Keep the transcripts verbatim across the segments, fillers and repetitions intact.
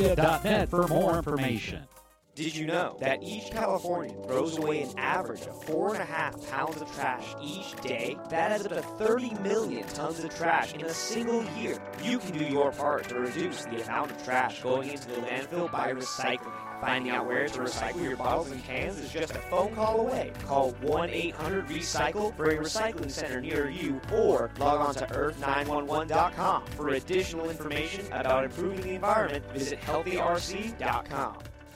dot net for more information. Did you know that each Californian throws away an average of four and a half pounds of trash each day? That adds up to thirty million tons of trash in a single year. You can do your part to reduce the amount of trash going into the landfill by recycling. Finding out where to recycle your bottles and cans is just a phone call away. Call one eight hundred recycle for a recycling center near you, or log on to earth nine one one dot com. For additional information about improving the environment, visit healthy r c dot com.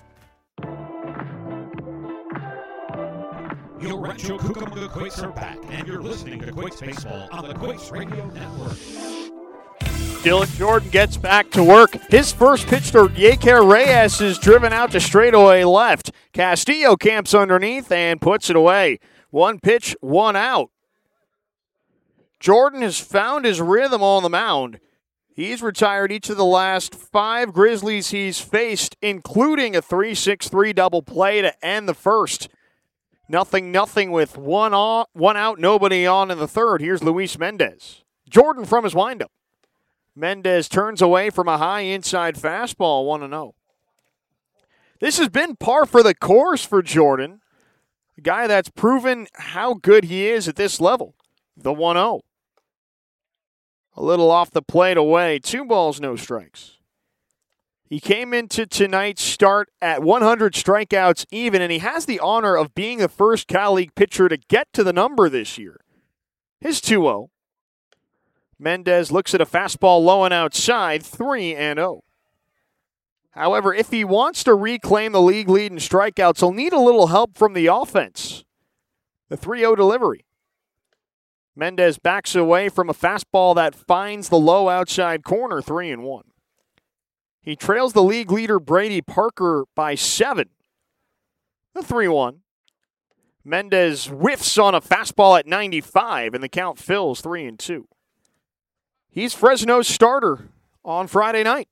Your Rancho Cucamonga Quakes are back, and you're listening to Quakes Baseball on the Quakes Radio Network. Dylan Jordan gets back to work. His first pitch to Yeker Reyes is driven out to straightaway left. Castillo camps underneath and puts it away. One pitch, one out. Jordan has found his rhythm on the mound. He's retired each of the last five Grizzlies he's faced, including a three six three double play to end the first. Nothing, nothing with one on, one out, nobody on in the third. Here's Luis Mendez. Jordan from his windup. Mendez turns away from a high inside fastball, one and oh. This has been par for the course for Jordan, a guy that's proven how good he is at this level. The one oh. A little off the plate away. Two balls, no strikes. He came into tonight's start at one hundred strikeouts even, and he has the honor of being the first Cal League pitcher to get to the number this year. His two oh. Mendez looks at a fastball low and outside, three and oh. However, if he wants to reclaim the league lead in strikeouts, he'll need a little help from the offense. The three oh delivery. Mendez backs away from a fastball that finds the low outside corner, three and one. He trails the league leader Brady Parker by seven. The three one. Mendez whiffs on a fastball at ninety-five, and the count fills three and two. He's Fresno's starter on Friday night.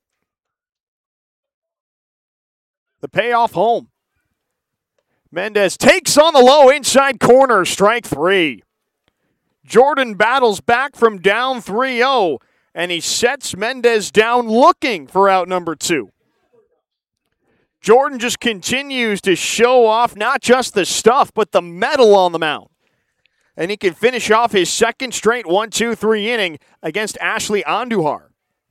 The payoff home. Mendez takes on the low inside corner, strike three. Jordan battles back from down three oh, and he sets Mendez down looking for out number two. Jordan just continues to show off not just the stuff, but the metal on the mound. And he can finish off his second straight one two three inning against Ashley Andujar.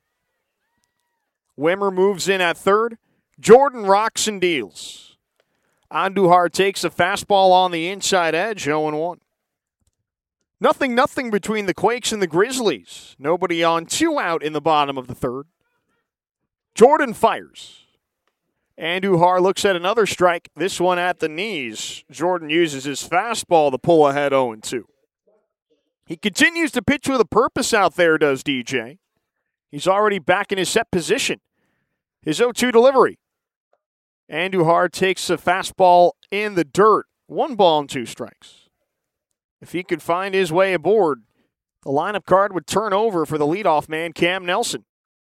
Wimmer moves in at third. Jordan rocks and deals. Andujar takes a fastball on the inside edge, oh and one. Nothing, nothing between the Quakes and the Grizzlies. Nobody on, two out in the bottom of the third. Jordan fires. Andujar looks at another strike, this one at the knees. Jordan uses his fastball to pull ahead oh and two. He continues to pitch with a purpose out there, does D J. He's already back in his set position. His oh two delivery. Andujar takes a fastball in the dirt. One ball and two strikes. If he could find his way aboard, the lineup card would turn over for the leadoff man, Cam Nelson.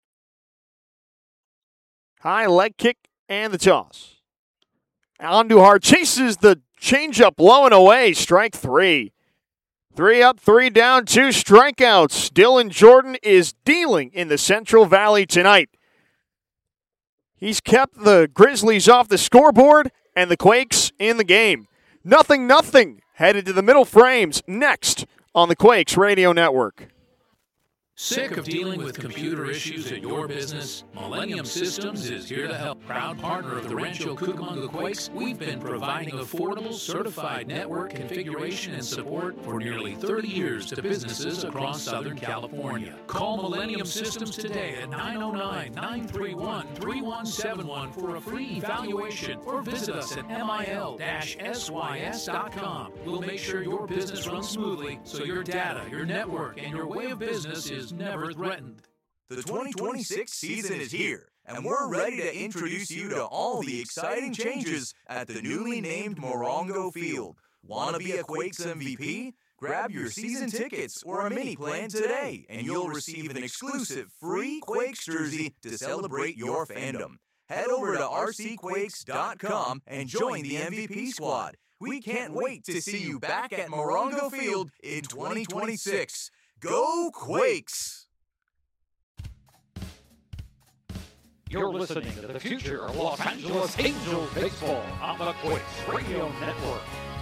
High leg kick and the toss. Andujar chases the changeup low and away, strike three. Three up, three down, two strikeouts. Dylan Jordan is dealing in the Central Valley tonight. He's kept the Grizzlies off the scoreboard and the Quakes in the game. Nothing, nothing. Headed to the middle frames next on the Quakes Radio Network. Sick of dealing with computer issues at your business? Millennium Systems is here to help. Proud partner of the Rancho Cucamonga Quakes, we've been providing affordable, certified network configuration and support for nearly thirty years to businesses across Southern California. Call Millennium Systems today at nine oh nine, nine three one, three one seven one for a free evaluation, or visit us at mil dash s y s dot com. We'll make sure your business runs smoothly so your data, your network, and your way of business is never threatened. The twenty twenty-six season is here, and we're ready to introduce you to all the exciting changes at the newly named Morongo Field. Want to be a Quakes M V P? Grab your season tickets or a mini plan today, and you'll receive an exclusive free Quakes jersey to celebrate your fandom. Head over to r c quakes dot com and join the M V P squad. We can't wait to see you back at Morongo Field in twenty twenty-six. Go Quakes! You're listening to the future of Los Angeles Angels baseball on the Quakes Radio Network.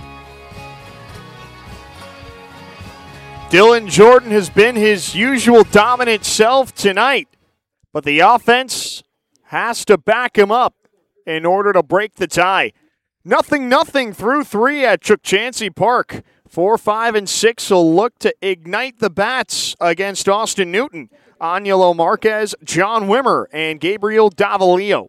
Dylan Jordan has been his usual dominant self tonight, but the offense has to back him up in order to break the tie. Nothing, nothing through three at Chuck Chansey Park. Four, five, and six will look to ignite the bats against Austin Newton, Angelo Marquez, John Wimmer, and Gabriel Davalillo.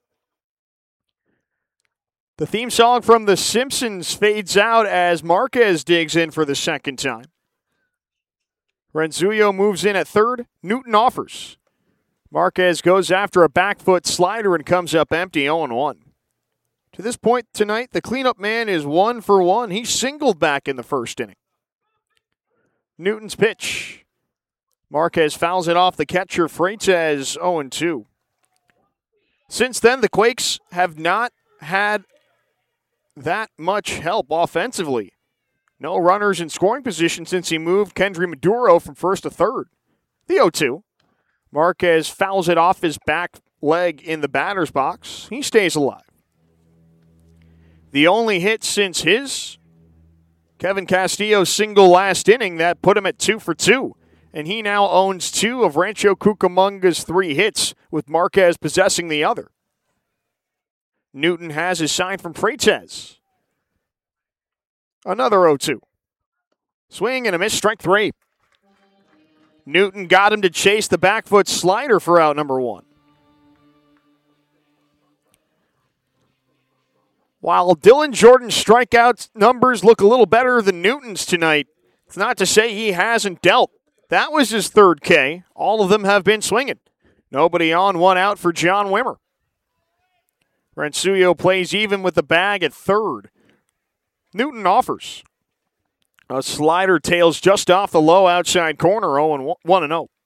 The theme song from The Simpsons fades out as Marquez digs in for the second time. Renzullo moves in at third. Newton offers. Marquez goes after a back foot slider and comes up empty, oh and one. To this point tonight, the cleanup man is one for one. He singled back in the first inning. Newton's pitch. Marquez fouls it off the catcher, Freitas, oh and two. Since then, the Quakes have not had that much help offensively. No runners in scoring position since he moved Kendry Maduro from first to third. The oh two. Marquez fouls it off his back leg in the batter's box. He stays alive. The only hit since his Kevin Castillo's single last inning that put him at two for two. And he now owns two of Rancho Cucamonga's three hits, with Marquez possessing the other. Newton has his sign from Freitas. Another oh two. Swing and a miss, strike three. Newton got him to chase the back foot slider for out number one. While Dylan Jordan's strikeout numbers look a little better than Newton's tonight, it's not to say he hasn't dealt. That was his third K. All of them have been swinging. Nobody on, one out for John Wimmer. Renzullo plays even with the bag at third. Newton offers. A slider tails just off the low outside corner, oh and one and oh.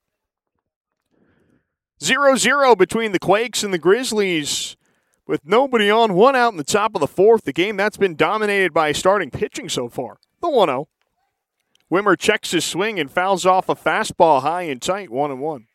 zero zero between the Quakes and the Grizzlies. With nobody on, one out in the top of the fourth. The game that's been dominated by starting pitching so far. The one oh. Wimmer checks his swing and fouls off a fastball high and tight, one and one.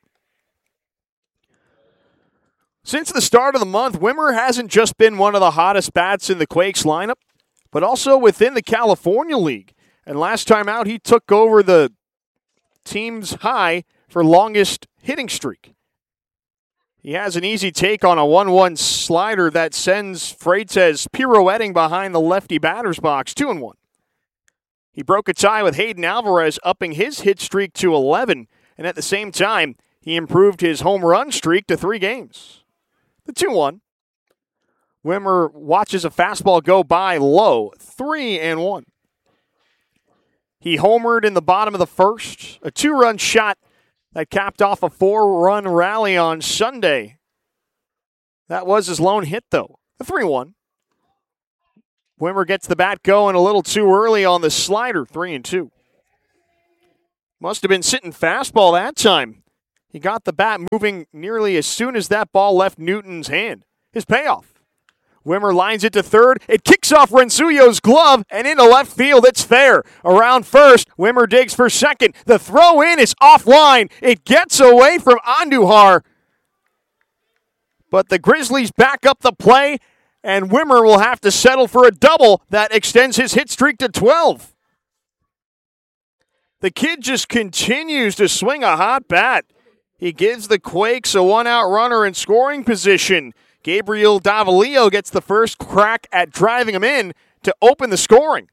Since the start of the month, Wimmer hasn't just been one of the hottest bats in the Quakes lineup, but also within the California League. And last time out, he took over the team's high for longest hitting streak. He has an easy take on a one one slider that sends Freitas pirouetting behind the lefty batter's box, two and one. He broke a tie with Hayden Alvarez, upping his hit streak to eleven, and at the same time, he improved his home run streak to three games. The two one. Wimmer watches a fastball go by low, three and one. He homered in the bottom of the first, a two-run shot that capped off a four-run rally on Sunday. That was his lone hit, though. The three one. Wimmer gets the bat going a little too early on the slider, three and two. Must have been sitting fastball that time. He got the bat moving nearly as soon as that ball left Newton's hand. His payoff. Wimmer lines it to third. It kicks off Renzullo's glove and into left field. It's fair. Around first, Wimmer digs for second. The throw in is offline. It gets away from Andujar. But the Grizzlies back up the play, and Wimmer will have to settle for a double that extends his hit streak to twelve. The kid just continues to swing a hot bat. He gives the Quakes a one-out runner in scoring position. Gabriel Davalillo gets the first crack at driving him in to open the scoring.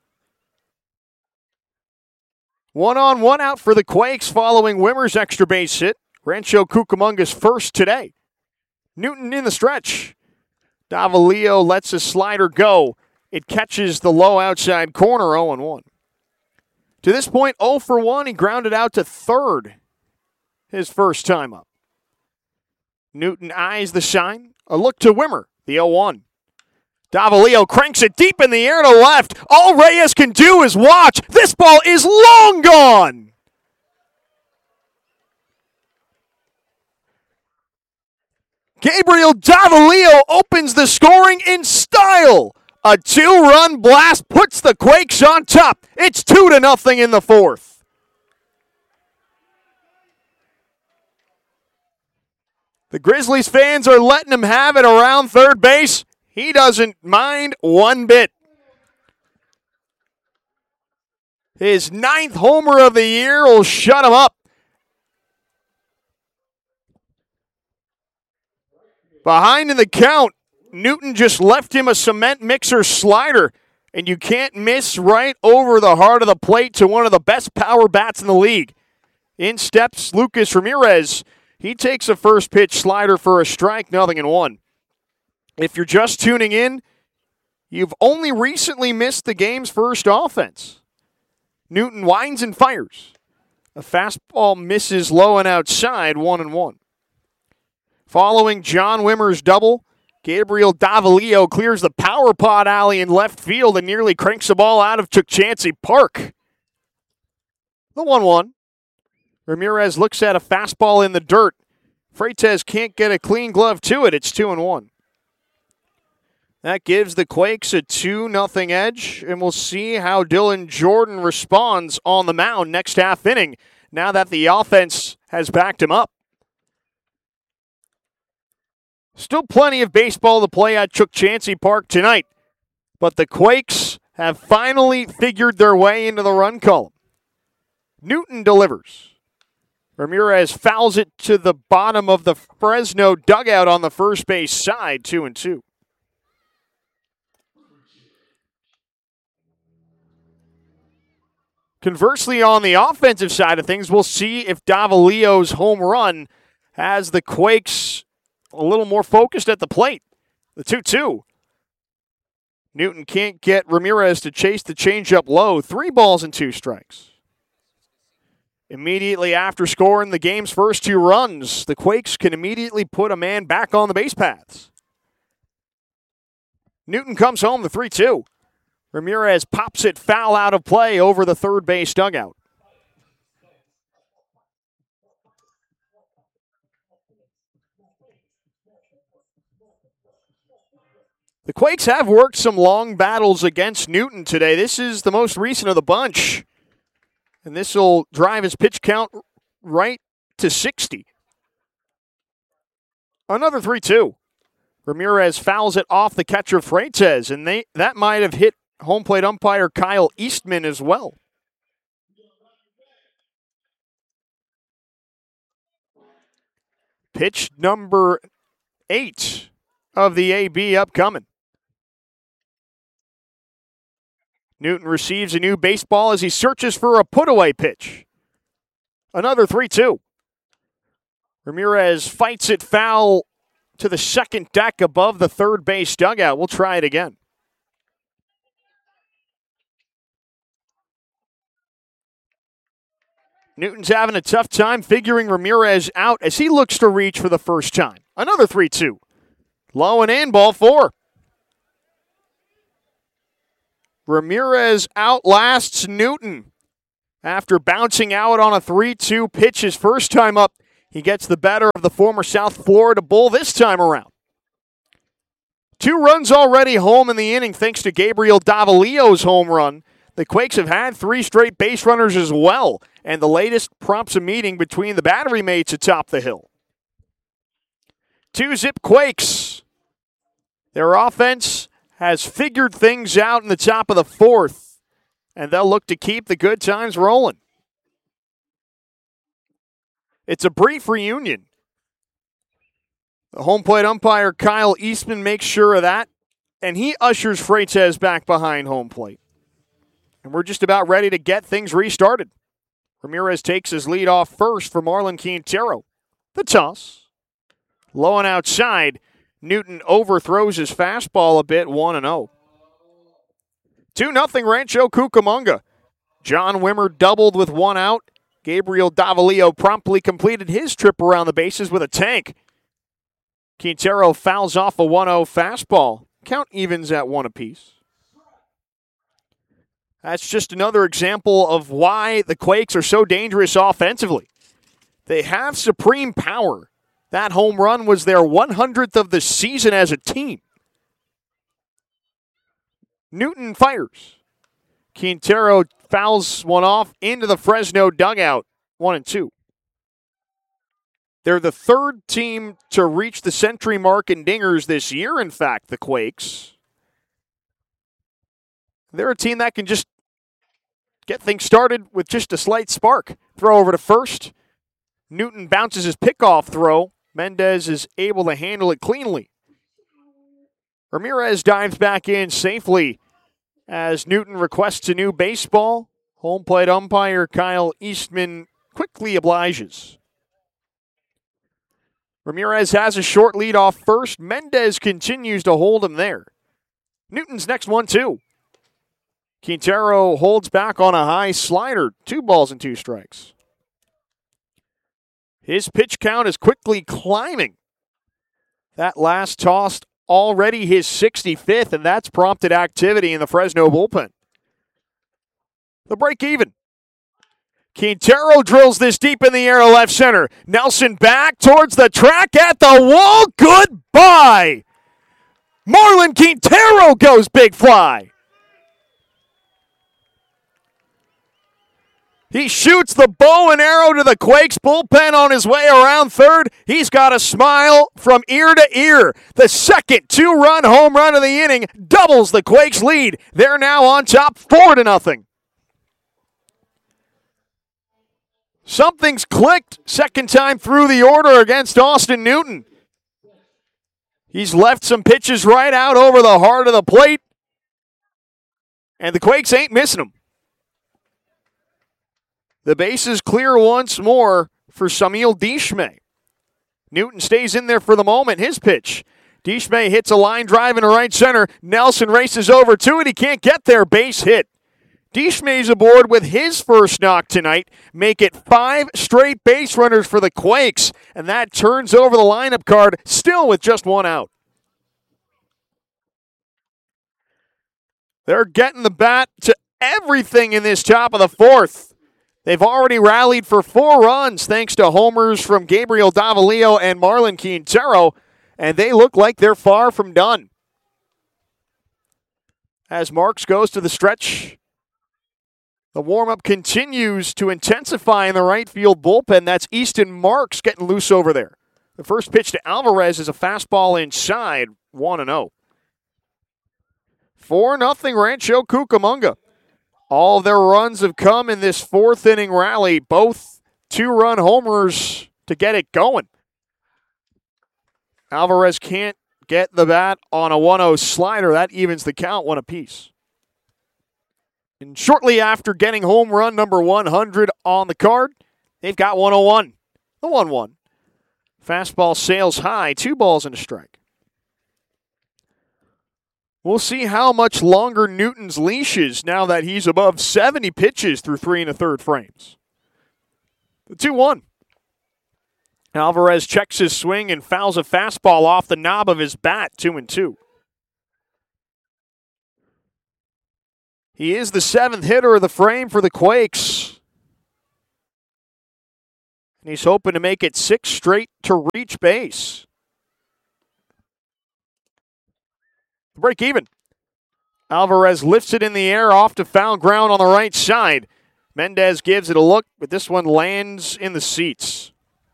One on, one out for the Quakes following Wimmer's extra base hit. Rancho Cucamonga's first today. Newton in the stretch. Davalillo lets his slider go. It catches the low outside corner, oh and one. To this point, oh for one. He grounded out to third his first time up. Newton eyes the shine. A look to Wimmer, the oh one. Davalillo cranks it deep in the air to left. All Reyes can do is watch. This ball is long gone. Gabriel Davalillo opens the scoring in style. A two-run blast puts the Quakes on top. It's two to nothing in the fourth. The Grizzlies fans are letting him have it around third base. He doesn't mind one bit. His ninth homer of the year will shut him up. Behind in the count, Newton just left him a cement mixer slider, and you can't miss right over the heart of the plate to one of the best power bats in the league. In steps Lucas Ramirez. He takes a first pitch slider for a strike, nothing and one. If you're just tuning in, you've only recently missed the game's first offense. Newton winds and fires. A fastball misses low and outside, one and one. Following John Wimmer's double, Gabriel Davalillo clears the power pod alley in left field and nearly cranks the ball out of Chukchansi Park. The one one. Ramirez looks at a fastball in the dirt. Freitas can't get a clean glove to it. It's two and one. That gives the Quakes a two nothing edge, and we'll see how Dylan Jordan responds on the mound next half inning now that the offense has backed him up. Still plenty of baseball to play at Chukchansi Park tonight, but the Quakes have finally figured their way into the run column. Newton delivers. Ramirez fouls it to the bottom of the Fresno dugout on the first base side, two and two. Conversely, on the offensive side of things, we'll see if Davalillo's home run has the Quakes a little more focused at the plate. The two two. Newton can't get Ramirez to chase the changeup low. Three balls and two strikes. Immediately after scoring the game's first two runs, the Quakes can immediately put a man back on the base paths. Newton comes home the three two. Ramirez pops it foul out of play over the third base dugout. The Quakes have worked some long battles against Newton today. This is the most recent of the bunch. And this will drive his pitch count right to sixty. Another three two. Ramirez fouls it off the catcher Freitas, and they that might have hit home plate umpire Kyle Eastman as well. Pitch number eight of the A B upcoming. Newton receives a new baseball as he searches for a put-away pitch. Another three two. Ramirez fights it foul to the second deck above the third base dugout. We'll try it again. Newton's having a tough time figuring Ramirez out as he looks to reach for the first time. Another three two. Low and in, ball four. Ramirez outlasts Newton. After bouncing out on a three two pitch his first time up, he gets the better of the former South Florida Bull this time around. Two runs already home in the inning thanks to Gabriel Davalillo's home run. The Quakes have had three straight base runners as well, and the latest prompts a meeting between the battery mates atop the hill. Two-zip Quakes. Their offense has figured things out in the top of the fourth, and they'll look to keep the good times rolling. It's a brief reunion. The home plate umpire, Kyle Eastman, makes sure of that, and he ushers Freitas back behind home plate. And we're just about ready to get things restarted. Ramirez takes his lead off first for Marlon Quintero. The toss. Low and outside. Newton overthrows his fastball a bit, one and oh. two nothing Rancho Cucamonga. John Wimmer doubled with one out. Gabriel Davalillo promptly completed his trip around the bases with a tank. Quintero fouls off a one oh fastball. Count evens at one apiece. That's just another example of why the Quakes are so dangerous offensively. They have supreme power. That home run was their one hundredth of the season as a team. Newton fires. Quintero fouls one off into the Fresno dugout. One and two. They're the third team to reach the century mark in dingers this year, in fact, the Quakes. They're a team that can just get things started with just a slight spark. Throw over to first. Newton bounces his pickoff throw. Mendez is able to handle it cleanly. Ramirez dives back in safely as Newton requests a new baseball. Home plate umpire Kyle Eastman quickly obliges. Ramirez has a short lead off first. Mendez continues to hold him there. Newton's next one, too. Quintero holds back on a high slider. Two balls and two strikes. His pitch count is quickly climbing. That last toss already his sixty-fifth, and that's prompted activity in the Fresno bullpen. The break even. Quintero drills this deep in the air to left center. Nelson back towards the track at the wall. Goodbye. Marlon Quintero goes big fly. He shoots the bow and arrow to the Quakes bullpen on his way around third. He's got a smile from ear to ear. The second two-run home run of the inning doubles the Quakes' lead. They're now on top four to nothing. Something's clicked second time through the order against Austin Newton. He's left some pitches right out over the heart of the plate, and the Quakes ain't missing them. The base is clear once more for Samuel Dishme. Newton stays in there for the moment. His pitch. Dishme hits a line drive into right center. Nelson races over to it. He can't get there. Base hit. Dishme's aboard with his first knock tonight. Make it five straight base runners for the Quakes. And that turns over the lineup card, still with just one out. They're getting the bat to everything in this top of the fourth. They've already rallied for four runs thanks to homers from Gabriel Davalillo and Marlon Quintero, and they look like they're far from done. As Marks goes to the stretch, the warm-up continues to intensify in the right field bullpen. That's Easton Marks getting loose over there. The first pitch to Alvarez is a fastball inside, one and oh. four nothing Rancho Cucamonga. All of their runs have come in this fourth inning rally, both two-run homers to get it going. Alvarez can't get the bat on a one oh slider. That evens the count, one apiece. And shortly after getting home run number one hundred on the card, they've got one oh one, the one one. Fastball sails high, two balls and a strike. We'll see how much longer Newton's leash is now that he's above seventy pitches through three and a third frames. The two one. Alvarez checks his swing and fouls a fastball off the knob of his bat, two and two. He is the seventh hitter of the frame for the Quakes. And he's hoping to make it six straight to reach base. Break even. Alvarez lifts it in the air off to foul ground on the right side. Mendez gives it a look, but this one lands in the seats.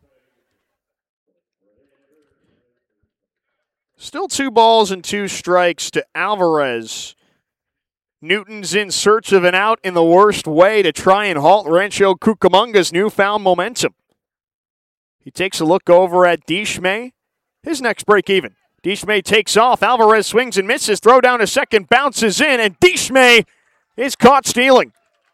Still two balls and two strikes to Alvarez. Newton's in search of an out in the worst way to try and halt Rancho Cucamonga's newfound momentum. He takes a look over at Dishme. His next break even. Dishme takes off. Alvarez swings and misses. Throw down to second, bounces in, and Dishme is caught stealing.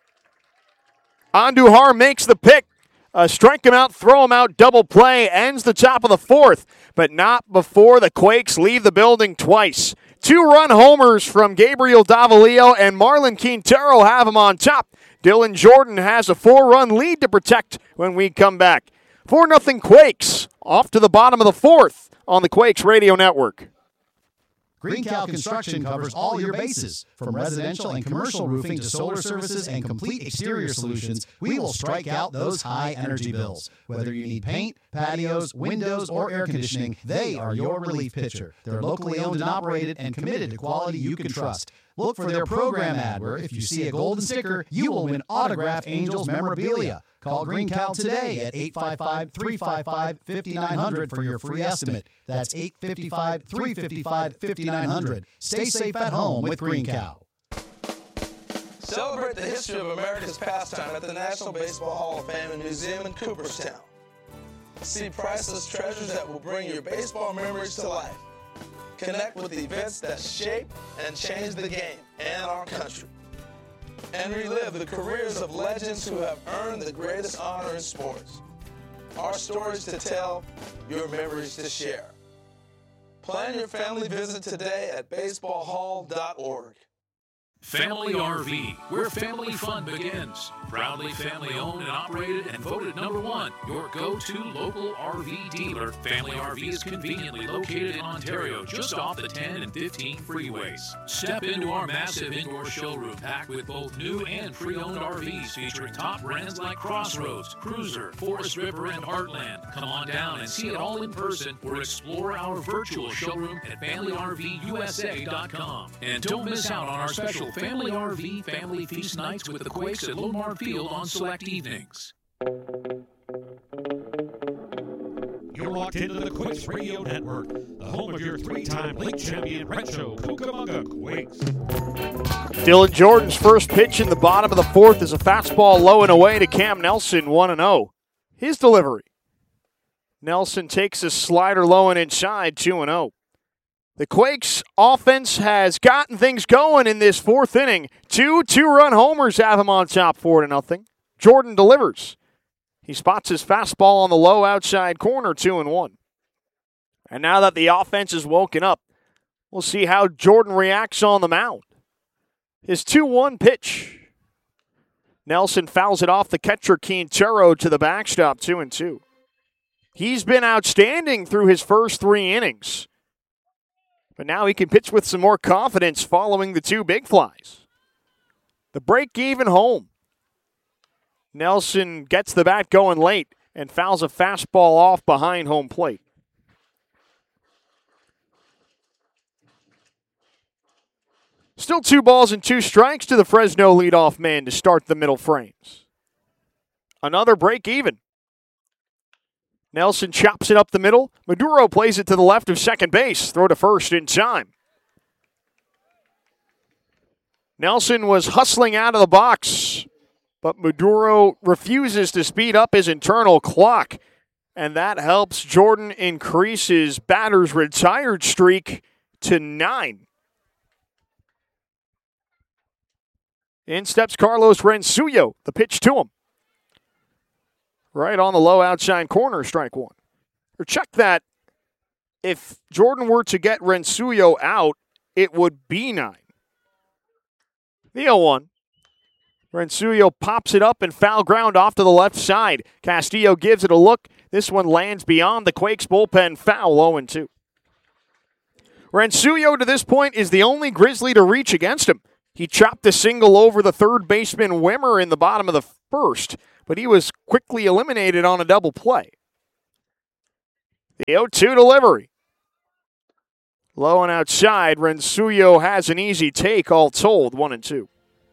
Andujar makes the pick. A strike him out, throw him out, double play, ends the top of the fourth, but not before the Quakes leave the building twice. Two-run homers from Gabriel Davalillo and Marlon Quintero have him on top. Dylan Jordan has a four-run lead to protect when we come back. four nothing Quakes, off to the bottom of the fourth on the Quakes Radio Network. Green Cow Construction covers all your bases. From residential and commercial roofing to solar services and complete exterior solutions, we will strike out those high energy bills. Whether you need paint, patios, windows, or air conditioning, they are your relief pitcher. They're locally owned and operated and committed to quality you can trust. Look for their program ad where if you see a golden sticker, you will win autographed Angels memorabilia. Call Green Cow today at eight five five, three five five, five nine zero zero for your free estimate. That's eight five five, three five five, five nine zero zero. Stay safe at home with Green Cow. Celebrate the history of America's pastime at the National Baseball Hall of Fame and Museum in Cooperstown. See priceless treasures that will bring your baseball memories to life. Connect with events that shape and change the game and our country. And relive the careers of legends who have earned the greatest honor in sports. Our stories to tell, your memories to share. Plan your family visit today at baseball hall dot org. Family R V, where family fun begins. Proudly family owned and operated and voted number one, your go-to local R V dealer. Family R V is conveniently located in Ontario, just off the ten and fifteen freeways. Step into our massive indoor showroom packed with both new and pre-owned R Vs featuring top brands like Crossroads, Cruiser, Forest River, and Heartland. Come on down and see it all in person or explore our virtual showroom at family R V U S A dot com. And don't miss out on our special Family R V Family Feast Nights with the Quakes at Lomar Field on select evenings. You're locked into the Quakes Radio Network, the home of your three-time league champion Rancho Cucamonga Quakes. Dylan Jordan's first pitch in the bottom of the fourth is a fastball low and away to Cam Nelson, one and oh. His delivery. Nelson takes a slider low and inside, two and oh. The Quakes offense has gotten things going in this fourth inning. Two two-run homers have them on top, four to nothing. Jordan delivers. He spots his fastball on the low outside corner, two and one. And now that the offense is woken up, we'll see how Jordan reacts on the mound. His two one pitch. Nelson fouls it off the catcher Quintero to the backstop, two and two. He's been outstanding through his first three innings. But now he can pitch with some more confidence following the two big flies. The break-even home. Nelson gets the bat going late and fouls a fastball off behind home plate. Still two balls and two strikes to the Fresno leadoff man to start the middle frames. Another break-even. Nelson chops it up the middle. Maduro plays it to the left of second base. Throw to first in time. Nelson was hustling out of the box, but Maduro refuses to speed up his internal clock, and that helps Jordan increase his batter's retired streak to nine. In steps Carlos Rensuyo, the pitch to him. Right on the low outside corner, strike one. Or check that. If Jordan were to get Rensuyo out, it would be nine. The oh one. Rensuyo pops it up and foul ground off to the left side. Castillo gives it a look. This one lands beyond the Quakes bullpen, foul, oh and two. Rensuyo to this point is the only Grizzly to reach against him. He chopped a single over the third baseman Wimmer in the bottom of the first, but he was quickly eliminated on a double play. The oh two delivery. Low and outside, Rensuyo has an easy take, all told, one and two.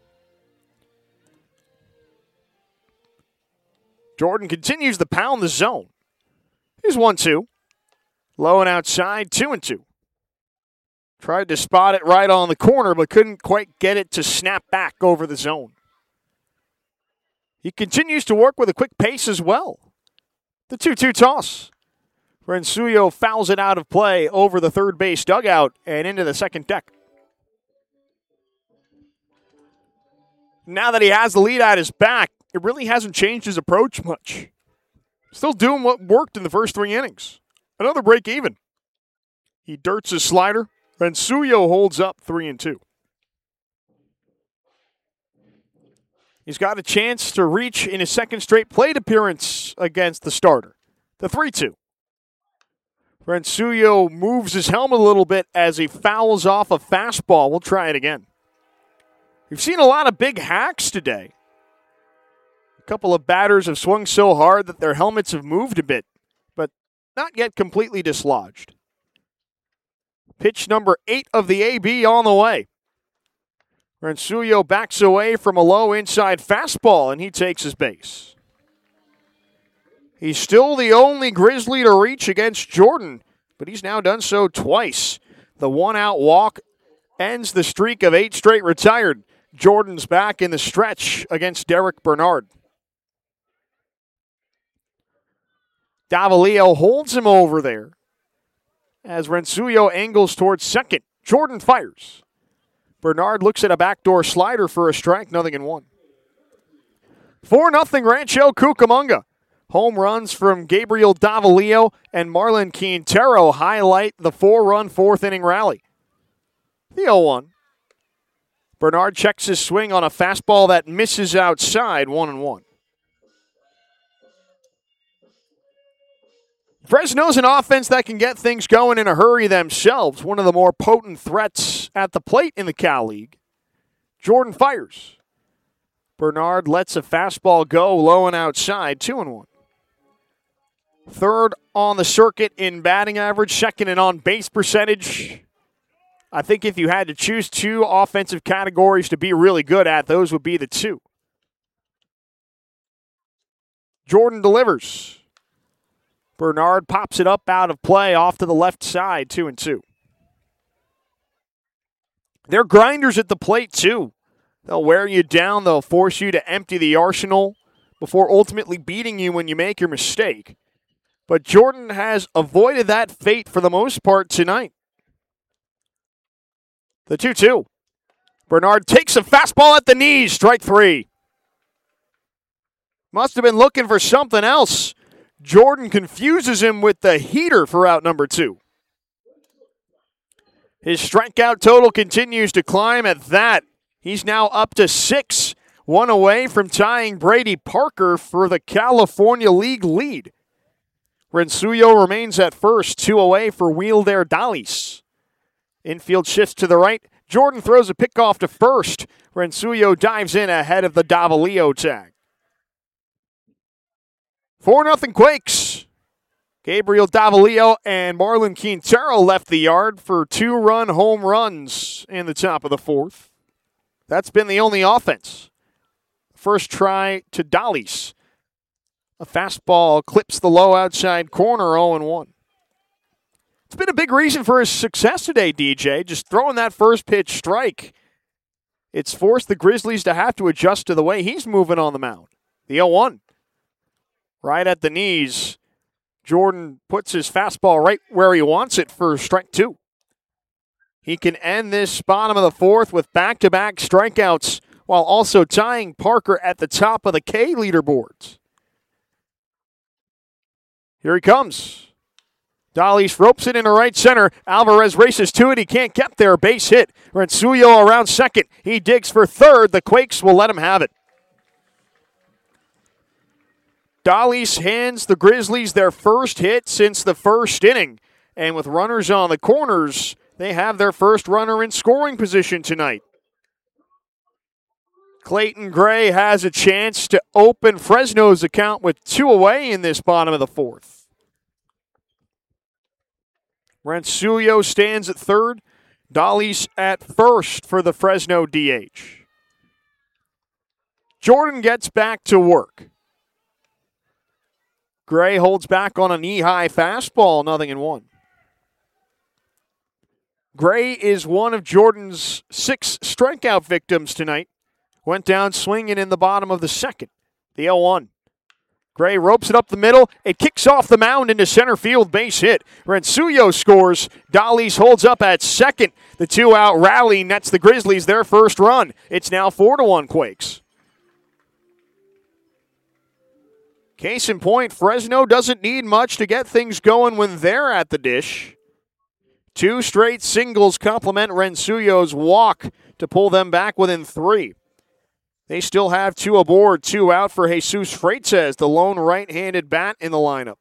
Jordan continues to pound the zone. Here's one two. Low and outside, two and two. Tried to spot it right on the corner, but couldn't quite get it to snap back over the zone. He continues to work with a quick pace as well. The two two toss. Rensuyo fouls it out of play over the third base dugout and into the second deck. Now that he has the lead at his back, it really hasn't changed his approach much. Still doing what worked in the first three innings. Another break even. He dirts his slider. Rensuyo holds up three and two. He's got a chance to reach in his second straight plate appearance against the starter. The three two. Rensuyo moves his helmet a little bit as he fouls off a fastball. We'll try it again. We've seen a lot of big hacks today. A couple of batters have swung so hard that their helmets have moved a bit, but not yet completely dislodged. Pitch number eight of the A B on the way. Rensuyo backs away from a low inside fastball, and he takes his base. He's still the only Grizzly to reach against Jordan, but he's now done so twice. The one-out walk ends the streak of eight straight retired. Jordan's back in the stretch against Derek Bernard. Davalillo holds him over there as Rensuyo angles towards second. Jordan fires. Bernard looks at a backdoor slider for a strike, nothing in one. four nothing Rancho Cucamonga. Home runs from Gabriel Davalillo and Marlon Quintero highlight the four-run fourth-inning rally. The oh one. Bernard checks his swing on a fastball that misses outside, one and one. Fresno's an offense that can get things going in a hurry themselves. One of the more potent threats at the plate in the Cal League. Jordan fires. Bernard lets a fastball go low and outside, two and one. Third on the circuit in batting average, second in on-base percentage. I think if you had to choose two offensive categories to be really good at, those would be the two. Jordan delivers. Bernard pops it up out of play off to the left side, two and two. They're grinders at the plate, too. They'll wear you down. They'll force you to empty the arsenal before ultimately beating you when you make your mistake. But Jordan has avoided that fate for the most part tonight. The two two. Bernard takes a fastball at the knees, strike three. Must have been looking for something else. Jordan confuses him with the heater for out number two. His strikeout total continues to climb at that. He's now up to six, one away from tying Brady Parker for the California League lead. Rensuyo remains at first, two away for Wilder Dalis. Infield shifts to the right. Jordan throws a pickoff to first. Rensuyo dives in ahead of the Davalillo tag. four nothing Quakes. Gabriel Davalillo and Marlon Quintero left the yard for two-run home runs in the top of the fourth. That's been the only offense. First try to Dalis. A fastball clips the low outside corner, oh and one. It's been a big reason for his success today, D J. Just throwing that first pitch strike. It's forced the Grizzlies to have to adjust to the way he's moving on the mound. The oh one. Right at the knees. Jordan puts his fastball right where he wants it for strike two. He can end this bottom of the fourth with back-to-back strikeouts while also tying Parker at the top of the K leaderboards. Here he comes. Dalis ropes it into right center. Alvarez races to it. He can't get there. Base hit. Rensuyo around second. He digs for third. The Quakes will let him have it. Dalis hands the Grizzlies their first hit since the first inning. And with runners on the corners, they have their first runner in scoring position tonight. Clayton Gray has a chance to open Fresno's account with two away in this bottom of the fourth. Rensuyo stands at third. Dalis at first for the Fresno D H. Jordan gets back to work. Gray holds back on a knee-high fastball, nothing in one. Gray is one of Jordan's six strikeout victims tonight. Went down swinging in the bottom of the second. The oh one. Gray ropes it up the middle. It kicks off the mound into center field, base hit. Rensuyo scores. Dalis holds up at second. The two-out rally nets the Grizzlies their first run. It's now four to one Quakes. Case in point, Fresno doesn't need much to get things going when they're at the dish. Two straight singles complement Rensuyo's walk to pull them back within three. They still have two aboard, two out for Jesus Freitas, the lone right-handed bat in the lineup.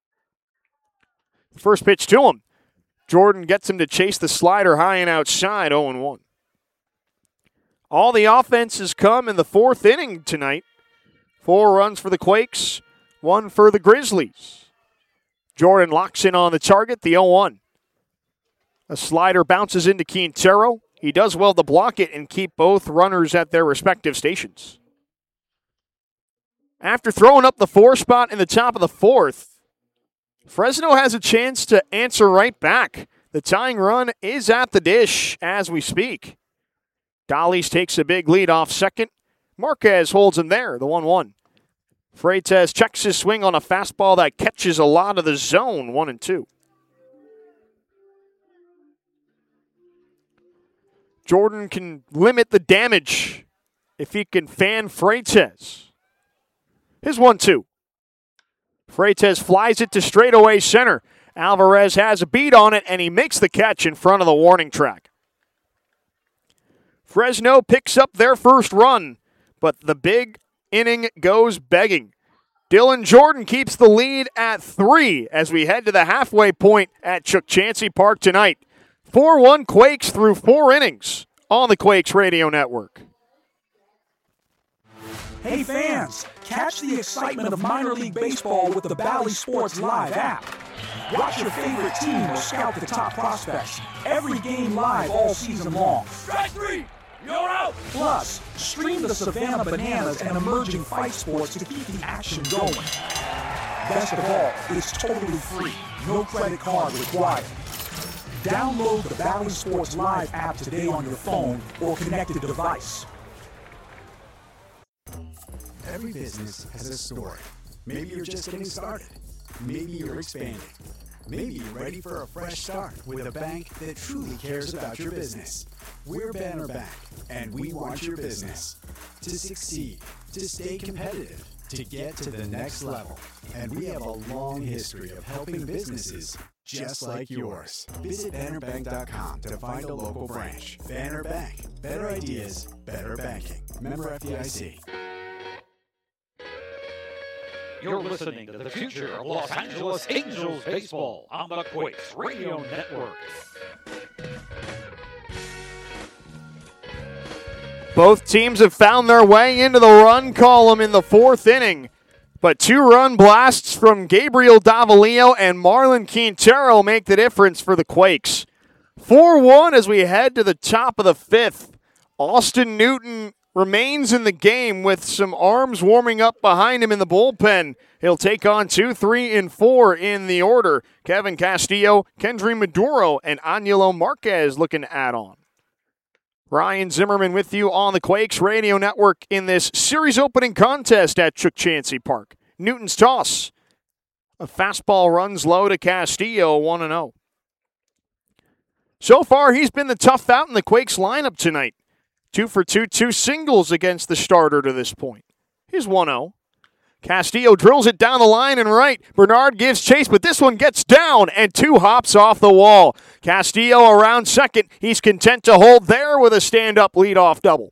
First pitch to him. Jordan gets him to chase the slider high and outside, oh and one. All the offense has come in the fourth inning tonight. Four runs for the Quakes, one for the Grizzlies. Jordan locks in on the target, the oh one. A slider bounces into Quintero. He does well to block it and keep both runners at their respective stations. After throwing up the four spot in the top of the fourth, Fresno has a chance to answer right back. The tying run is at the dish as we speak. Dollies takes a big lead off second. Marquez holds him there, the one one. Freitas checks his swing on a fastball that catches a lot of the zone, one and two. Jordan can limit the damage if he can fan Freitas. His one two. Freitas flies it to straightaway center. Alvarez has a beat on it, and he makes the catch in front of the warning track. Fresno picks up their first run, but the big inning goes begging. Dylan Jordan keeps the lead at three as we head to the halfway point at Chukchansi Park tonight. four one Quakes through four innings on the Quakes Radio Network. Hey fans, catch the excitement of minor league baseball with the Bally Sports Live app. Watch your favorite team or scout the top prospects. Every game live all season long. Strike three! You're out! Plus, stream the Savannah Bananas and emerging fight sports to keep the action going. Best of all, it's totally free. No credit card required. Download the Bally Sports Live app today on your phone or connected device. Every business has a story. Maybe you're just getting started. Maybe you're expanding. Maybe you're ready for a fresh start with a bank that truly cares about your business. We're Banner Bank, and we want your business to succeed, to stay competitive, to get to the next level. And we have a long history of helping businesses just like yours. Visit banner bank dot com to find a local branch. Banner Bank. Better ideas, better banking. Member F D I C. You're listening to the future of Los Angeles Angels baseball on the Quakes Radio Network. Both teams have found their way into the run column in the fourth inning, but two-run blasts from Gabriel Davalillo and Marlon Quintero make the difference for the Quakes. four one as we head to the top of the fifth. Austin Newton remains in the game with some arms warming up behind him in the bullpen. He'll take on two, three, and four in the order. Kevin Castillo, Kendry Maduro, and Angelo Marquez looking to add on. Ryan Zimmerman with you on the Quakes Radio Network in this series opening contest at Chukchansi Park. Newton's toss. A fastball runs low to Castillo, one and oh. So far, he's been the tough out in the Quakes lineup tonight. Two for two, two singles against the starter to this point. Here's one oh. Castillo drills it down the line and right. Bernard gives chase, but this one gets down and two hops off the wall. Castillo around second. He's content to hold there with a stand-up leadoff double.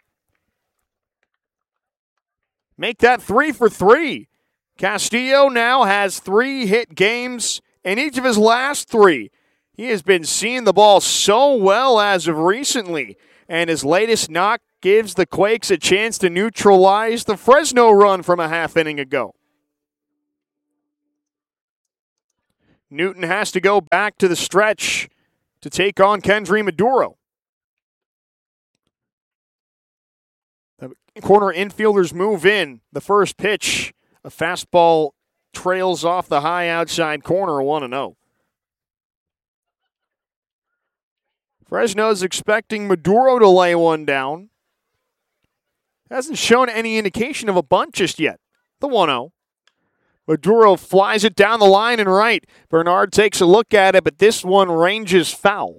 Make that three for three. Castillo now has three hit games, and each of his last three, he has been seeing the ball so well as of recently. And his latest knock gives the Quakes a chance to neutralize the Fresno run from a half inning ago. Newton has to go back to the stretch to take on Kendry Maduro. The corner infielders move in. The first pitch, a fastball trails off the high outside corner, one and oh. Fresno's expecting Maduro to lay one down. Hasn't shown any indication of a bunt just yet. The one oh. Maduro flies it down the line and right. Bernard takes a look at it, but this one ranges foul.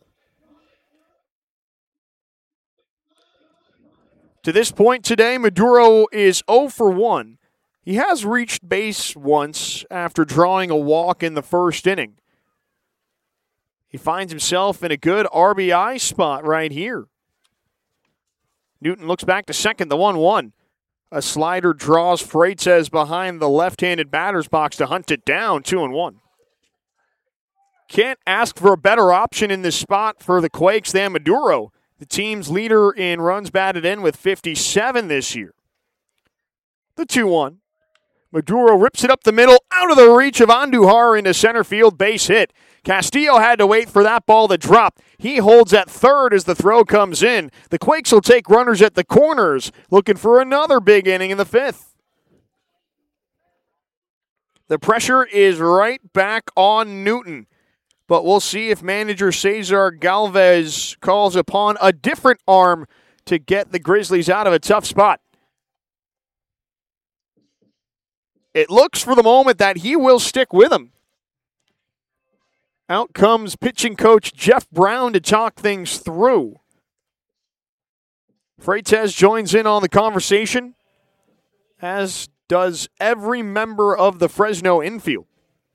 To this point today, Maduro is oh for one. He has reached base once after drawing a walk in the first inning. He finds himself in a good R B I spot right here. Newton looks back to second, the one one. A slider draws Freitas behind the left-handed batter's box to hunt it down, two and one. Can't ask for a better option in this spot for the Quakes than Maduro, the team's leader in runs batted in with fifty-seven this year. The two one. Maduro rips it up the middle, out of the reach of Andujar into center field, base hit. Castillo had to wait for that ball to drop. He holds at third as the throw comes in. The Quakes will take runners at the corners, looking for another big inning in the fifth. The pressure is right back on Newton, but we'll see if manager Cesar Galvez calls upon a different arm to get the Grizzlies out of a tough spot. It looks for the moment that he will stick with him. Out comes pitching coach Jeff Brown to talk things through. Freitas joins in on the conversation, as does every member of the Fresno infield.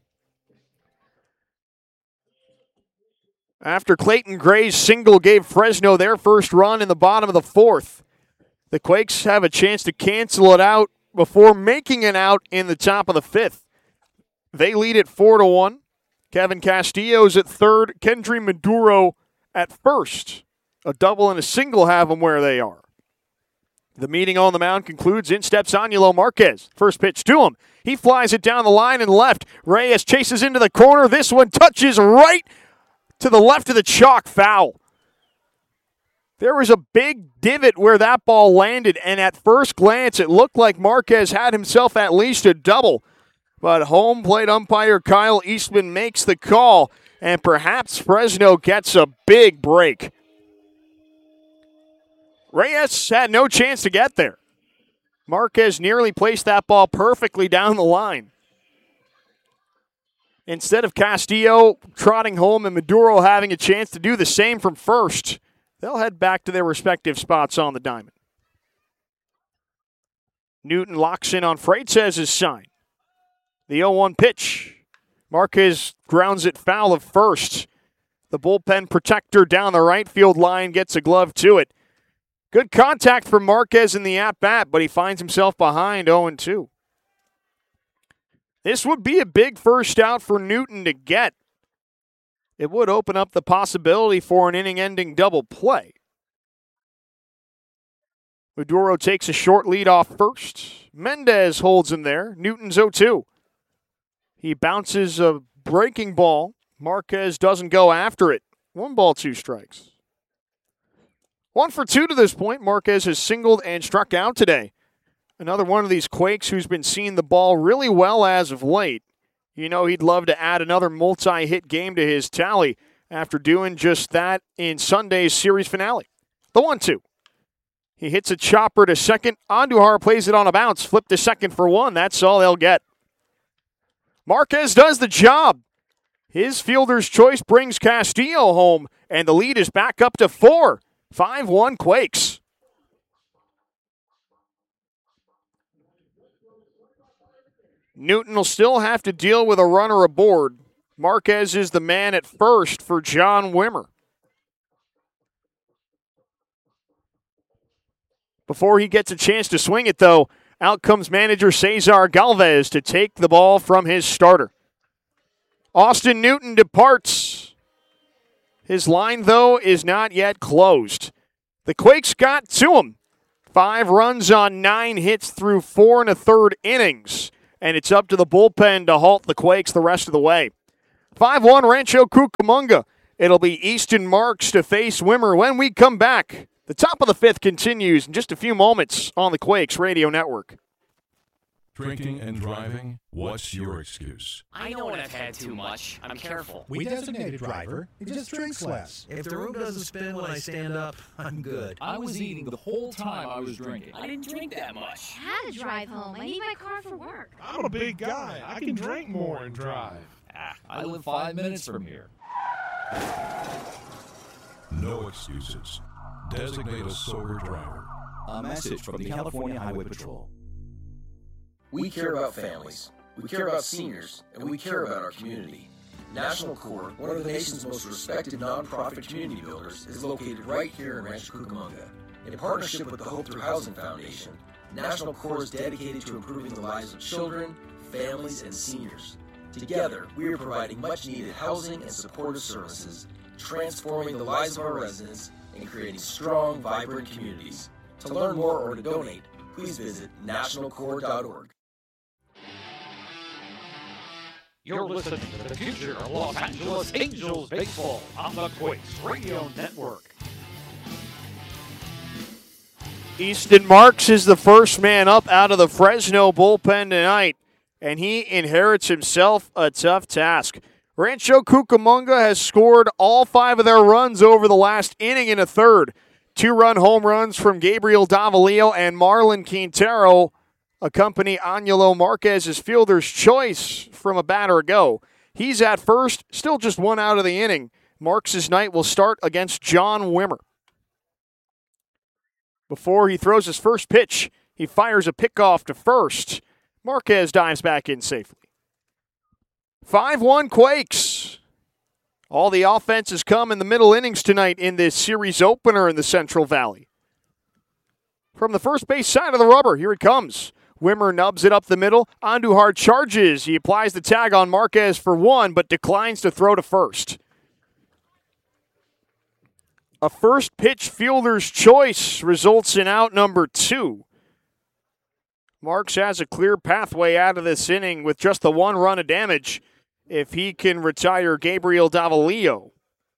After Clayton Gray's single gave Fresno their first run in the bottom of the fourth, the Quakes have a chance to cancel it out before making it out in the top of the fifth. They lead it four to one. Kevin Castillo's at third. Kendry Maduro at first. A double and a single have them where they are. The meeting on the mound concludes. In steps Ángelo Marquez. First pitch to him. He flies it down the line and left. Reyes chases into the corner. This one touches right to the left of the chalk, foul. There was a big divot where that ball landed, and at first glance, it looked like Marquez had himself at least a double. But home plate umpire Kyle Eastman makes the call, and perhaps Fresno gets a big break. Reyes had no chance to get there. Marquez nearly placed that ball perfectly down the line. Instead of Castillo trotting home and Maduro having a chance to do the same from first, they'll head back to their respective spots on the diamond. Newton locks in on Freitas' sign. The oh one pitch. Marquez grounds it foul of first. The bullpen protector down the right field line gets a glove to it. Good contact from Marquez in the at-bat, but he finds himself behind oh and two. This would be a big first out for Newton to get. It would open up the possibility for an inning-ending double play. Maduro takes a short lead off first. Mendez holds him there. Newton's oh two. He bounces a breaking ball. Marquez doesn't go after it. One ball, two strikes. One for two to this point. Marquez has singled and struck out today. Another one of these Quakes who's been seeing the ball really well as of late. You know he'd love to add another multi-hit game to his tally after doing just that in Sunday's series finale. The one two. He hits a chopper to second. Andujar plays it on a bounce. Flip to second for one. That's all they'll get. Marquez does the job. His fielder's choice brings Castillo home, and the lead is back up to four. five one Quakes. Newton will still have to deal with a runner aboard. Marquez is the man at first for John Wimmer. Before he gets a chance to swing it, though, out comes manager Cesar Galvez to take the ball from his starter. Austin Newton departs. His line, though, is not yet closed. The Quakes got to him. Five runs on nine hits through four and a third innings. And it's up to the bullpen to halt the Quakes the rest of the way. five one Rancho Cucamonga. It'll be Easton Marks to face Wimmer when we come back. The top of the fifth continues in just a few moments on the Quakes Radio Network. Drinking and driving, what's your excuse? I know when I've had too much. I'm careful. We designate a driver. He just drinks less. If the room doesn't spin when I stand up, I'm good. I was eating the whole time I was drinking. I didn't drink that much. I had to drive home. I need my car for work. I'm a big guy. I can drink more and drive. Ah, I live five minutes from here. No excuses. Designate a sober driver. A message from the California Highway Patrol. We care about families, we care about seniors, and we care about our community. National Core, one of the nation's most respected nonprofit community builders, is located right here in Rancho Cucamonga. In partnership with the Hope Through Housing Foundation, National Core is dedicated to improving the lives of children, families, and seniors. Together, we are providing much-needed housing and supportive services, transforming the lives of our residents, and creating strong, vibrant communities. To learn more or to donate, please visit national core dot org. You're listening to the future of Los Angeles Angels baseball on the Quakes Radio Network. Easton Marks is the first man up out of the Fresno bullpen tonight, and he inherits himself a tough task. Rancho Cucamonga has scored all five of their runs over the last inning in a third. Two-run home runs from Gabriel Davalillo and Marlon Quintero accompany Angelo Marquez's fielder's choice from a batter ago. He's at first, still just one out of the inning. Marks' night will start against John Wimmer. Before he throws his first pitch, he fires a pickoff to first. Marquez dives back in safely. five one Quakes. All the offenses come in the middle innings tonight in this series opener in the Central Valley. From the first base side of the rubber, here it comes. Wimmer nubs it up the middle. Andujar charges. He applies the tag on Marquez for one, but declines to throw to first. A first pitch fielder's choice results in out number two. Marks has a clear pathway out of this inning with just the one run of damage if he can retire Gabriel Davalillo.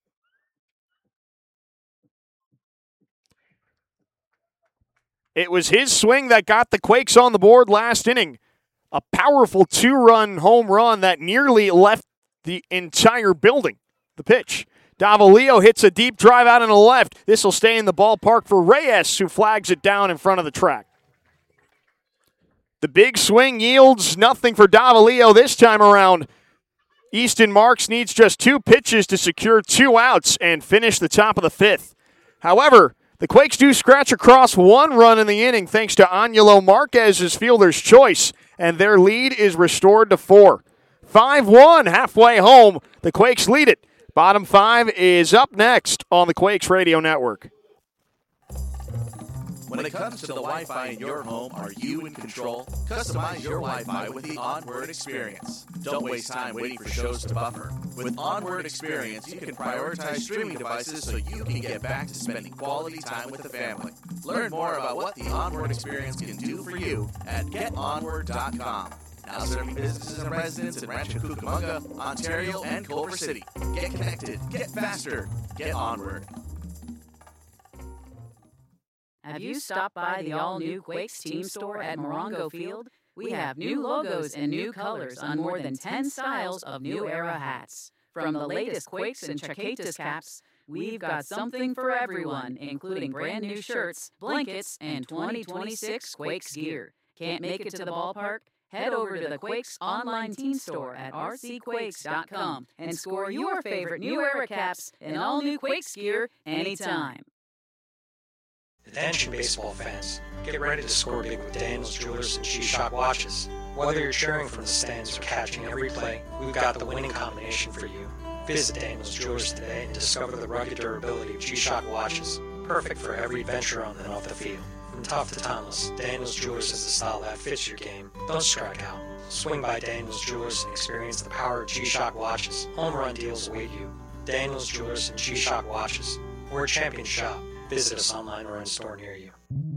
It was his swing that got the Quakes on the board last inning. A powerful two-run home run that nearly left the entire building. The pitch. Davalillo hits a deep drive out on the left. This will stay in the ballpark for Reyes, who flags it down in front of the track. The big swing yields nothing for Davalillo this time around. Easton Marks needs just two pitches to secure two outs and finish the top of the fifth. However, the Quakes do scratch across one run in the inning thanks to Angelo Marquez's fielder's choice, and their lead is restored to four. five one, halfway home. The Quakes lead it. Bottom five is up next on the Quakes Radio Network. When it comes to the Wi-Fi in your home, are you in control? Customize your Wi-Fi with the Onward Experience. Don't waste time waiting for shows to buffer. With Onward Experience, you can prioritize streaming devices so you can get back to spending quality time with the family. Learn more about what the Onward Experience can do for you at get onward dot com. Now serving businesses and residents in Rancho Cucamonga, Ontario, and Culver City. Get connected, get faster, get Onward. Have you stopped by the all-new Quakes team store at Morongo Field? We have new logos and new colors on more than ten styles of new era hats. From the latest Quakes and Chaquetas caps, we've got something for everyone, including brand new shirts, blankets, and twenty twenty-six Quakes gear. Can't make it to the ballpark? Head over to the Quakes online team store at r c quakes dot com and score your favorite new era caps and all new Quakes gear anytime. Attention baseball fans, get ready to score big with Daniels Jewelers and G-Shock watches. Whether you're cheering from the stands or catching every play, we've got the winning combination for you. Visit Daniels Jewelers today and discover the rugged durability of G-Shock watches, perfect for every adventure on and off the field. From tough to timeless, Daniels Jewelers is the style that fits your game. Don't strike out. Swing by Daniels Jewelers and experience the power of G-Shock watches. Home run deals await you. Daniels Jewelers and G-Shock watches. We're a champion shop. Visit us online or in store near you.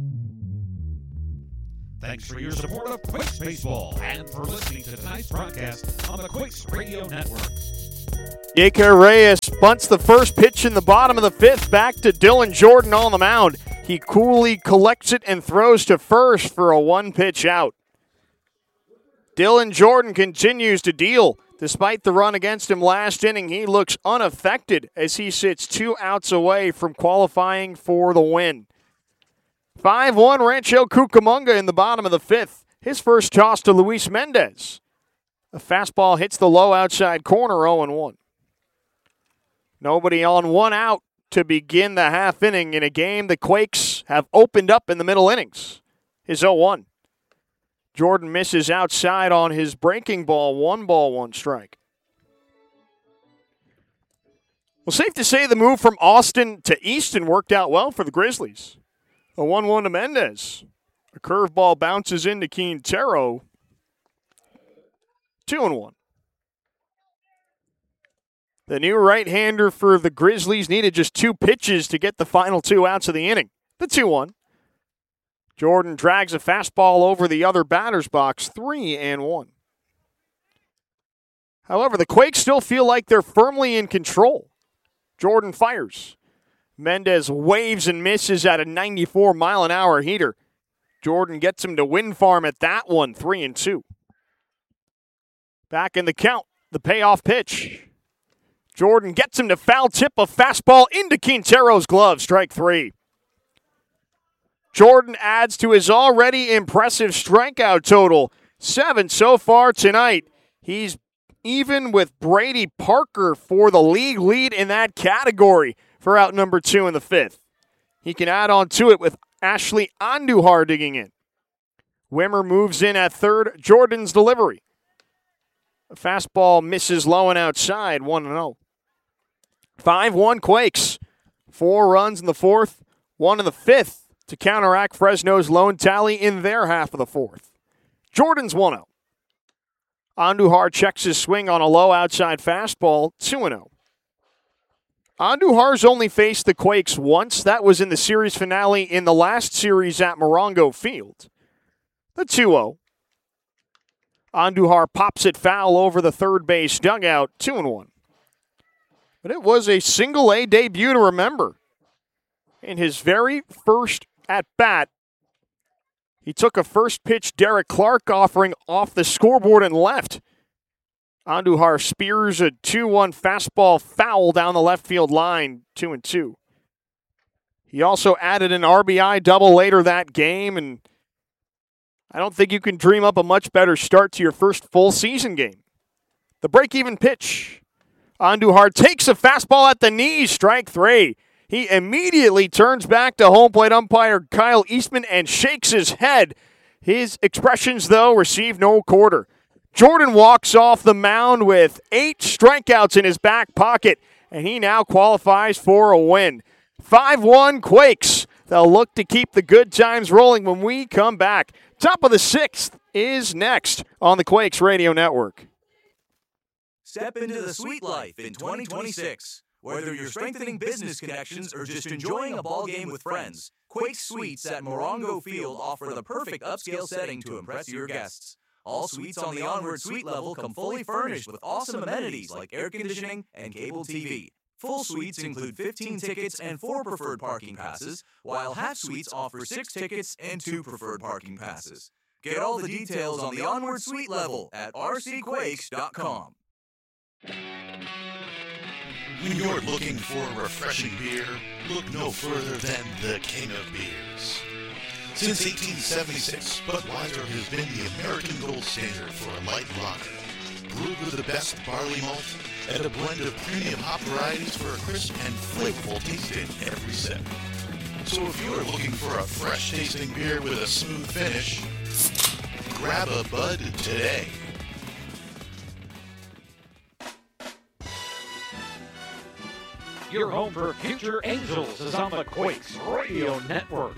Thanks for your support of Quakes Baseball and for listening to tonight's broadcast on the Quakes Radio Network. Yaiker Reyes bunts the first pitch in the bottom of the fifth back to Dylan Jordan on the mound. He coolly collects it and throws to first for a one-pitch out. Dylan Jordan continues to deal. Despite the run against him last inning, he looks unaffected as he sits two outs away from qualifying for the win. five one Rancho Cucamonga in the bottom of the fifth. His first toss to Luis Mendez. A fastball hits the low outside corner, oh and one. Nobody on, one out to begin the half inning in a game the Quakes have opened up in the middle innings. His oh one. Jordan misses outside on his breaking ball, one ball, one strike. Well, safe to say the move from Austin to Easton worked out well for the Grizzlies. A one one to Mendez. A curveball bounces into Quintero. Two and one. The new right-hander for the Grizzlies needed just two pitches to get the final two outs of the inning. The two one. Jordan drags a fastball over the other batter's box, three and one. However, the Quakes still feel like they're firmly in control. Jordan fires. Mendez waves and misses at a ninety-four mile an hour heater. Jordan gets him to win farm at that one, three and two. Back in the count, the payoff pitch. Jordan gets him to foul tip a fastball into Quintero's glove, strike three. Jordan adds to his already impressive strikeout total, seven so far tonight. He's even with Brady Parker for the league lead in that category for out number two in the fifth. He can add on to it with Ashley Andujar digging in. Wimmer moves in at third. Jordan's delivery. A fastball misses low and outside, one and oh. five one Quakes. Four runs in the fourth, one in the fifth to counteract Fresno's lone tally in their half of the fourth. Jordan's one oh. Andujar checks his swing on a low outside fastball, two and oh. Andujar's only faced the Quakes once. That was in the series finale in the last series at Morongo Field. The two oh. Andujar pops it foul over the third base dugout, two and one. But it was a single-A debut to remember. In his very first at-bat, he took a first-pitch Derek Clark offering off the scoreboard and left. Andujar spears a two one fastball foul down the left field line, two and two. He also added an R B I double later that game, and I don't think you can dream up a much better start to your first full season game. The break-even pitch. Andujar takes a fastball at the knees, strike three. He immediately turns back to home plate umpire Kyle Eastman and shakes his head. His expressions, though, receive no quarter. Jordan walks off the mound with eight strikeouts in his back pocket, and he now qualifies for a win. five one Quakes. They'll look to keep the good times rolling when we come back. Top of the sixth is next on the Quakes Radio Network. Step into the sweet life in twenty twenty-six. Whether you're strengthening business connections or just enjoying a ball game with friends, Quakes Suites at Morongo Field offer the perfect upscale setting to impress your guests. All suites on the Onward Suite level come fully furnished with awesome amenities like air conditioning and cable T V. Full suites include fifteen tickets and four preferred parking passes, while half suites offer six tickets and two preferred parking passes. Get all the details on the Onward Suite level at r c quakes dot com. When you're looking for a refreshing beer, look no further than the King of Beers. Since eighteen seventy-six, Budweiser has been the American gold standard for a light lager. Brewed with the best barley malt and a blend of premium hop varieties for a crisp and flavorful taste in every sip. So if you're looking for a fresh-tasting beer with a smooth finish, grab a Bud today. Your home for future Angels is on the Quakes Radio Network.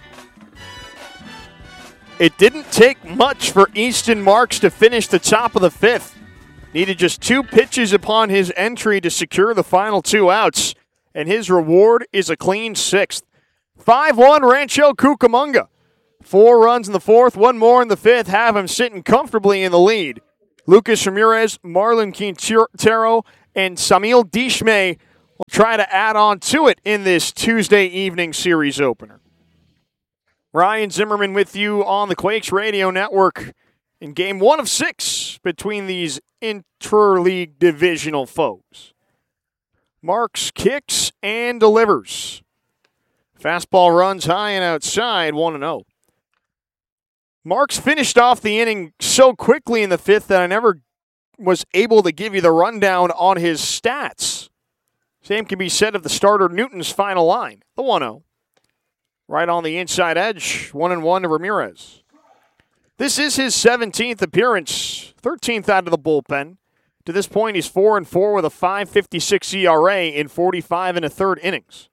It didn't take much for Easton Marks to finish the top of the fifth. Needed just two pitches upon his entry to secure the final two outs, and his reward is a clean sixth. five one Rancho Cucamonga. Four runs in the fourth, one more in the fifth, have him sitting comfortably in the lead. Lucas Ramirez, Marlon Quintero, and Samil Dishme will try to add on to it in this Tuesday evening series opener. Ryan Zimmerman with you on the Quakes Radio Network in game one of six between these interleague divisional foes. Marks kicks and delivers. Fastball runs high and outside, one and oh. Marks finished off the inning so quickly in the fifth that I never was able to give you the rundown on his stats. Same can be said of the starter Newton's final line, the one oh. Right on the inside edge, one and one to Ramirez. This is his seventeenth appearance, thirteenth out of the bullpen. To this point, he's four and four with a five fifty-six E R A in forty-five and a third innings.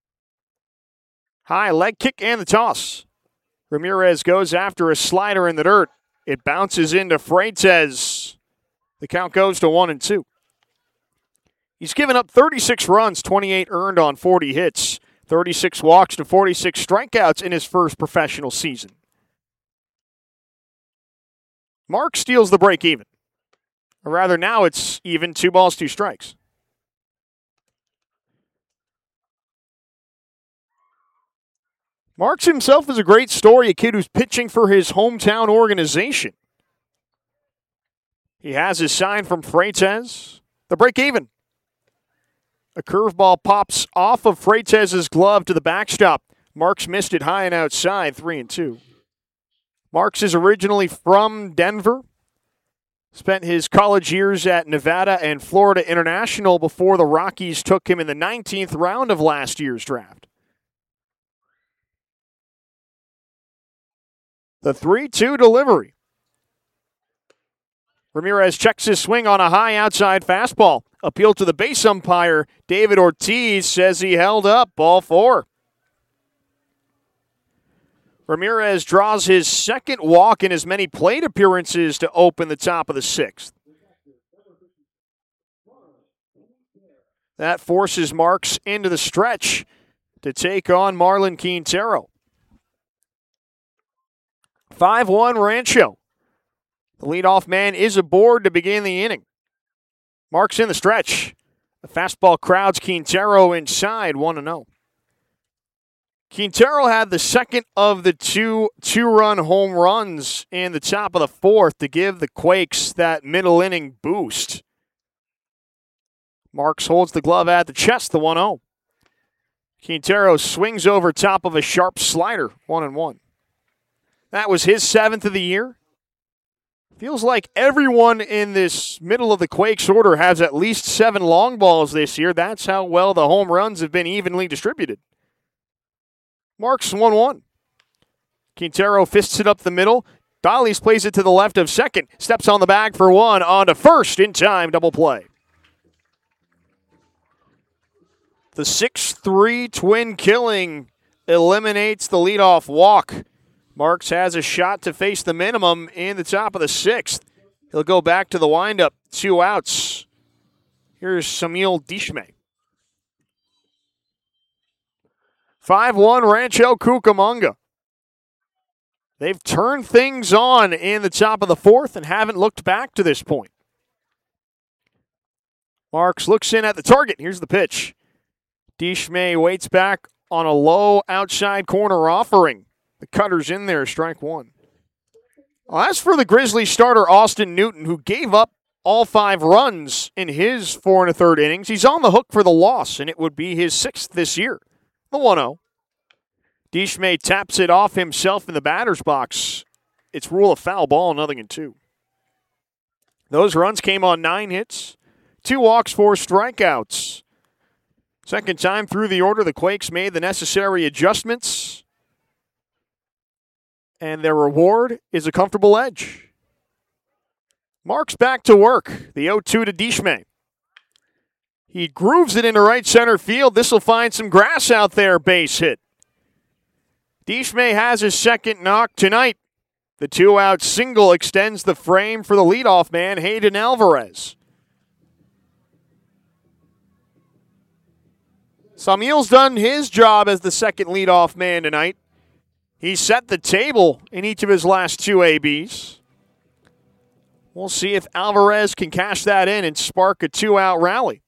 High leg kick and the toss. Ramirez goes after a slider in the dirt. It bounces into Freitas. The count goes to one and two. He's given up thirty-six runs, twenty-eight earned on forty hits. thirty-six walks to forty-six strikeouts in his first professional season. Mark steals the break even. Or rather, now it's even two balls, two strikes. Marks himself is a great story, a kid who's pitching for his hometown organization. He has his sign from Freitas. The break even. A curveball pops off of Freitas' glove to the backstop. Marks missed it high and outside, three and two. Marks is originally from Denver. Spent his college years at Nevada and Florida International before the Rockies took him in the nineteenth round of last year's draft. The three two delivery. Ramirez checks his swing on a high outside fastball. Appeal to the base umpire. David Ortiz says he held up. Ball four. Ramirez draws his second walk in as many plate appearances to open the top of the sixth. That forces Marks into the stretch to take on Marlon Quintero. five one Rancho. The leadoff man is aboard to begin the inning. Marks in the stretch. The fastball crowds Quintero inside, one and oh. Quintero had the second of the two two-run home runs in the top of the fourth to give the Quakes that middle inning boost. Marks holds the glove at the chest, the one oh. Quintero swings over top of a sharp slider, one and one. That was his seventh of the year. Feels like everyone in this middle of the Quakes order has at least seven long balls this year. That's how well the home runs have been evenly distributed. Marks one one. Quintero fists it up the middle. Dollies plays it to the left of second. Steps on the bag for one. On to first in time. Double play. The six three twin killing eliminates the leadoff walk. Marks has a shot to face the minimum in the top of the sixth. He'll go back to the windup. Two outs. Here's Samuel Dishme. five one Rancho Cucamonga. They've turned things on in the top of the fourth and haven't looked back to this point. Marks looks in at the target. Here's the pitch. Dishme waits back on a low outside corner offering. The cutter's in there, strike one. Well, as for the Grizzlies starter, Austin Newton, who gave up all five runs in his four and a third innings, he's on the hook for the loss, and it would be his sixth this year. The one oh. Dishme taps it off himself in the batter's box. It's rule of foul ball, nothing in two. Those runs came on nine hits, two walks, four strikeouts. Second time through the order, the Quakes made the necessary adjustments. And their reward is a comfortable edge. Marks back to work. The oh two to Dishme. He grooves it into right center field. This will find some grass out there, base hit. Dishme has his second knock tonight. The two-out single extends the frame for the leadoff man, Hayden Alvarez. Samuel's done his job as the second leadoff man tonight. He set the table in each of his last two A Bs. We'll see if Alvarez can cash that in and spark a two-out rally.